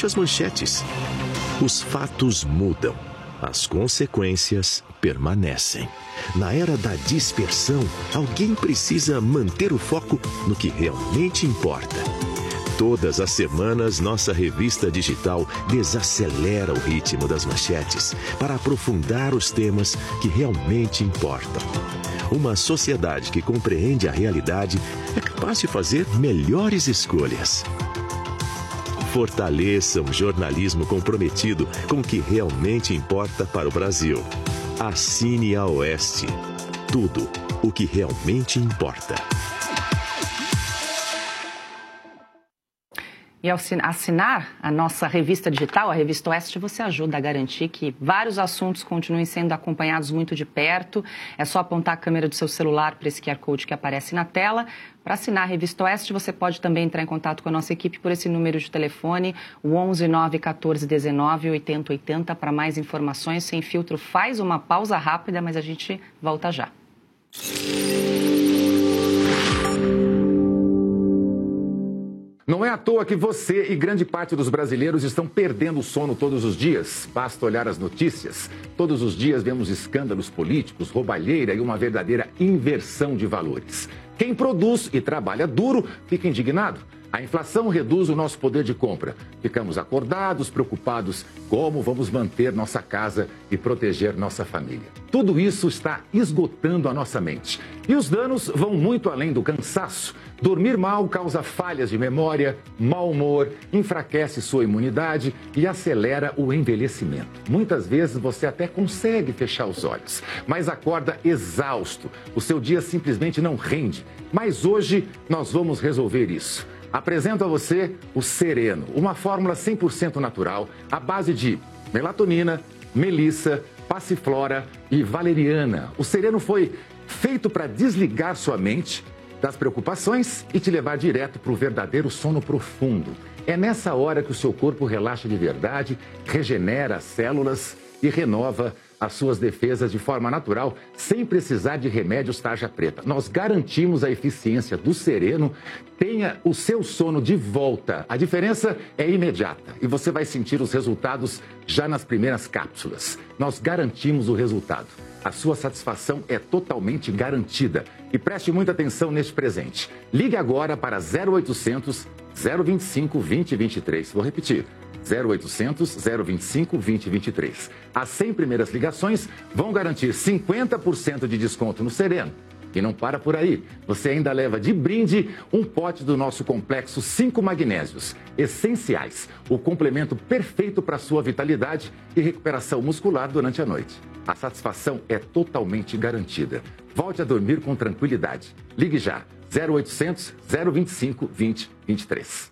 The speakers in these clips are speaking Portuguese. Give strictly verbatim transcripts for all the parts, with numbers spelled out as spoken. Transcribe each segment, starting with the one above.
somente as manchetes. Os fatos mudam, as consequências permanecem. Na era da dispersão, alguém precisa manter o foco no que realmente importa. Todas as semanas, nossa revista digital desacelera o ritmo das manchetes para aprofundar os temas que realmente importam. Uma sociedade que compreende a realidade é capaz de fazer melhores escolhas. Fortaleça um jornalismo comprometido com o que realmente importa para o Brasil. Assine a Oeste. Tudo o que realmente importa. E ao assinar a nossa revista digital, a Revista Oeste, você ajuda a garantir que vários assuntos continuem sendo acompanhados muito de perto. É só apontar a câmera do seu celular para esse Q R Code que aparece na tela. Para assinar a Revista Oeste, você pode também entrar em contato com a nossa equipe por esse número de telefone, o onze nove um quatro um nove oito zero oito zero. Para mais informações, Sem Filtro faz uma pausa rápida, mas a gente volta já. Não é à toa que você e grande parte dos brasileiros estão perdendo o sono todos os dias. Basta olhar as notícias. Todos os dias vemos escândalos políticos, roubalheira e uma verdadeira inversão de valores. Quem produz e trabalha duro fica indignado. A inflação reduz o nosso poder de compra. Ficamos acordados, preocupados como vamos manter nossa casa e proteger nossa família. Tudo isso está esgotando a nossa mente. E os danos vão muito além do cansaço. Dormir mal causa falhas de memória, mau humor, enfraquece sua imunidade e acelera o envelhecimento. Muitas vezes você até consegue fechar os olhos, mas acorda exausto. O seu dia simplesmente não rende. Mas hoje nós vamos resolver isso. Apresento a você o Sereno, uma fórmula cem por cento natural, à base de melatonina, melissa, passiflora e valeriana. O Sereno foi feito para desligar sua mente das preocupações e te levar direto para o verdadeiro sono profundo. É nessa hora que o seu corpo relaxa de verdade, regenera as células e renova as suas defesas de forma natural, sem precisar de remédios tarja preta. Nós garantimos a eficiência do Sereno. Tenha o seu sono de volta. A diferença é imediata e você vai sentir os resultados já nas primeiras cápsulas. Nós garantimos o resultado. A sua satisfação é totalmente garantida. E preste muita atenção neste presente. Ligue agora para zero oitocentos, zero vinte e cinco, vinte, vinte e três. Vou repetir. zero oitocentos, zero vinte e cinco, vinte, vinte e três. As cem primeiras ligações vão garantir cinquenta por cento de desconto no Sereno. E não para por aí. Você ainda leva de brinde um pote do nosso complexo cinco magnésios, essenciais, o complemento perfeito para a sua vitalidade e recuperação muscular durante a noite. A satisfação é totalmente garantida. Volte a dormir com tranquilidade. Ligue já. zero oitocentos, zero vinte e cinco, vinte, vinte e três.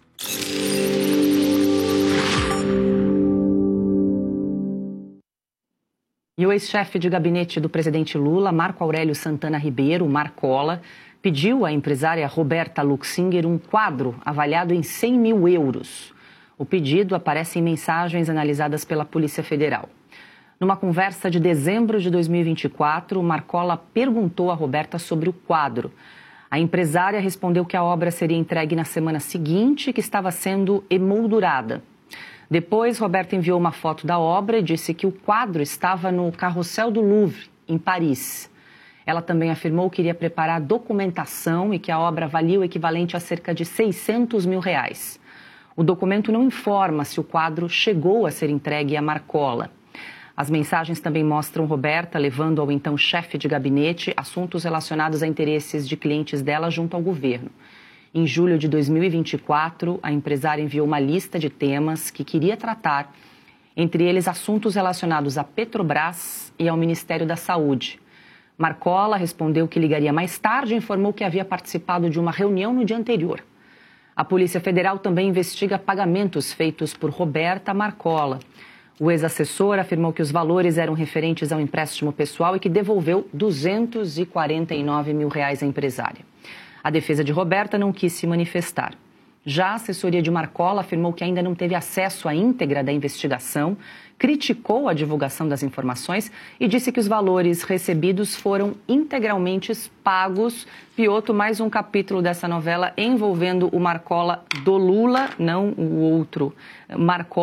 E o ex-chefe de gabinete do presidente Lula, Marco Aurélio Santana Ribeiro, Marcola, pediu à empresária Roberta Luxinger um quadro avaliado em cem mil euros. O pedido aparece em mensagens analisadas pela Polícia Federal. Numa conversa de dezembro de dois mil e vinte e quatro, Marcola perguntou a Roberta sobre o quadro. A empresária respondeu que a obra seria entregue na semana seguinte e que estava sendo emoldurada. Depois, Roberta enviou uma foto da obra e disse que o quadro estava no Carrossel do Louvre, em Paris. Ela também afirmou que iria preparar documentação e que a obra valia o equivalente a cerca de seiscentos mil reais. O documento não informa se o quadro chegou a ser entregue a Marcola. As mensagens também mostram Roberta levando ao então chefe de gabinete assuntos relacionados a interesses de clientes dela junto ao governo. Em julho de dois mil e vinte e quatro, a empresária enviou uma lista de temas que queria tratar, entre eles assuntos relacionados à Petrobras e ao Ministério da Saúde. Marcola respondeu que ligaria mais tarde e informou que havia participado de uma reunião no dia anterior. A Polícia Federal também investiga pagamentos feitos por Roberta Marcola. O ex-assessor afirmou que os valores eram referentes ao empréstimo pessoal e que devolveu duzentos e quarenta e nove mil reais à empresária. A defesa de Roberta não quis se manifestar. Já a assessoria de Marcola afirmou que ainda não teve acesso à íntegra da investigação, criticou a divulgação das informações e disse que os valores recebidos foram integralmente pagos. Pioto, mais um capítulo dessa novela envolvendo o Marcola do Lula, não o outro Marcola.